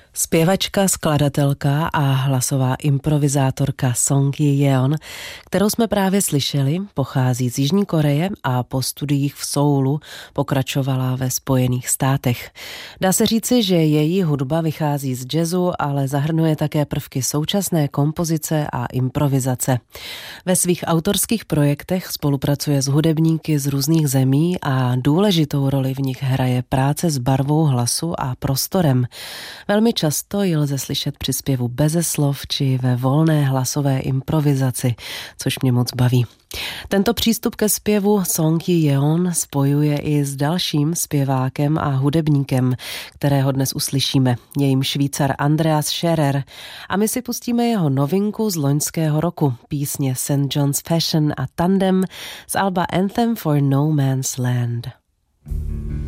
Zpěvačka, skladatelka a hlasová improvizátorka Song Ji-yeon, kterou jsme právě slyšeli, pochází z Jižní Koreje a po studiích v Soulu pokračovala ve Spojených státech. Dá se říci, že její hudba vychází z jazzu, ale zahrnuje také prvky současné kompozice a improvizace. Ve svých autorských projektech spolupracuje s hudebníky z různých zemí a důležitou roli v nich hraje práce s barvou hlasu a prostorem. Velmi často ji lze slyšet při zpěvu beze slov či ve volné hlasové improvizaci, což mě moc baví. Tento přístup ke zpěvu Song Ji-yeon spojuje i s dalším zpěvákem a hudebníkem, kterého dnes uslyšíme. Je jim Švýcar Andreas Scherer a my si pustíme jeho novinku z loňského roku, písně St. John's Fashion a Tandem z alba Anthem for No Man's Land.